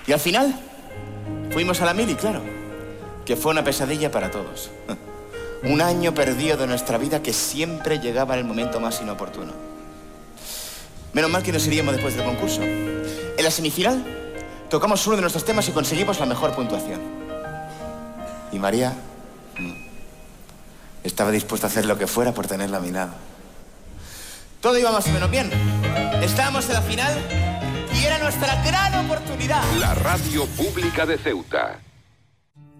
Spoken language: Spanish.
Y al final, fuimos a la mili, claro, que fue una pesadilla para todos. Un año perdido de nuestra vida que siempre llegaba en el momento más inoportuno. Menos mal que nos iríamos después del concurso. En la semifinal, tocamos uno de nuestros temas y conseguimos la mejor puntuación. Y María estaba dispuesta a hacer lo que fuera por tenerla a mi lado. Todo iba más o menos bien. Estábamos en la final y era nuestra gran oportunidad. La radio pública de Ceuta.